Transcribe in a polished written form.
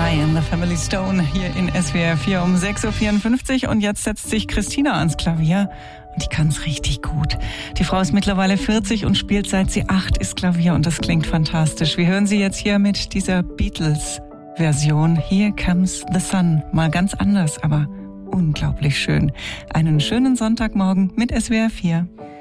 Sly and the Family Stone hier in SWR 4 um 6.54 Uhr. Und jetzt setzt sich Christina ans Klavier. Und die kann's richtig gut. Die Frau ist mittlerweile 40 und spielt seit sie 8 ist Klavier. Und das klingt fantastisch. Wir hören sie jetzt hier mit dieser Beatles-Version. Here Comes the Sun. Mal ganz anders, aber unglaublich schön. Einen schönen Sonntagmorgen mit SWR 4.